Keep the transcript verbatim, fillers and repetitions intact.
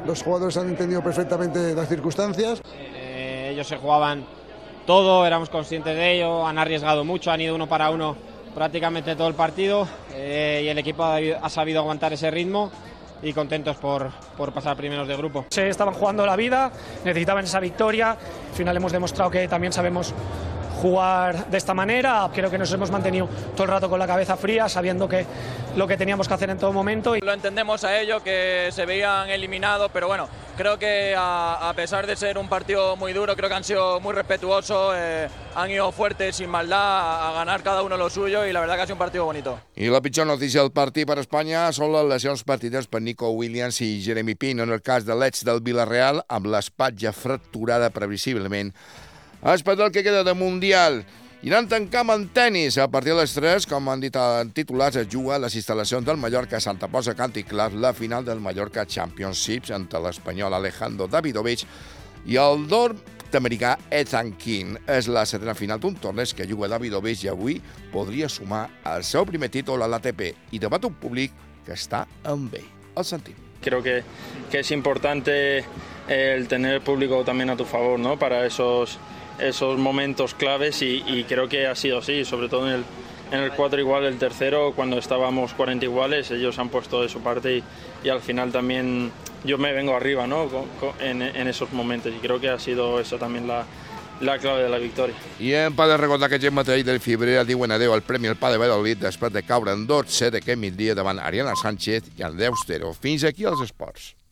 los jugadores han entendido perfectamente las circunstancias. Eh, ellos se jugaban todo, éramos conscientes de ello, han arriesgado mucho, han ido uno para uno prácticamente todo el partido eh, y el equipo ha, ha sabido aguantar ese ritmo y contentos por, por pasar primeros de grupo. Se estaban jugando la vida, necesitaban esa victoria, al final hemos demostrado que también sabemos jugar de esta manera, creo que nos hemos mantenido todo el rato con la cabeza fría, sabiendo que lo que teníamos que hacer en todo momento. Lo entendemos a ellos, que se veían eliminados, pero bueno, creo que a, a pesar de ser un partido muy duro, creo que han sido muy respetuosos, eh, han ido fuertes, sin maldad, a, a ganar cada uno lo suyo y la verdad que ha sido un partido bonito. I la pitjor notícia del partit per Espanya són les lesions patides per Nico Williams i Jeremy Pino. En el cas de l'ex del Villarreal, amb l'espatlla fracturada previsiblement. És per el que queda de Mundial. I anant tancant en tennis. A partir de les tres, com han dit en titulars, es juga a les instal·lacions del Mallorca a Santa Posa Country Club la final del Mallorca Championships entre l'espanyol Alejandro Davidovich i el nord-americà Ethan King. És la setena final d'un torneig que juga Davidovich i avui podria sumar el seu primer títol a l'A T P i davant un públic que està amb ell. El sentim. Creo que, que es importante el tener el público también a tu favor, ¿no? Para esos esos momentos claves y, y creo que ha sido así, sobre todo en el, en el cuatro igual, el tercero, cuando estábamos cuarenta iguales, ellos han puesto de su parte y, y al final también yo me vengo arriba, ¿no? Con, con, en, en esos momentos y creo que ha sido eso también la, la clave de la victòria. I hem de recordar que aquest mateix del febrer diuen adeu al Premi al Pa de Valladolid després de caure en dotze d'aquest migdia davant Ariana Sánchez i Andreu Estero. Fins aquí els esports.